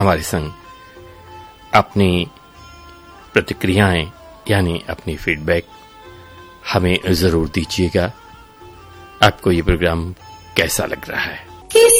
हमारे संग अपनी प्रतिक्रियाएं यानी अपनी फीडबैक हमें जरूर दीजिएगा। आपको ये प्रोग्राम कैसा लग रहा है?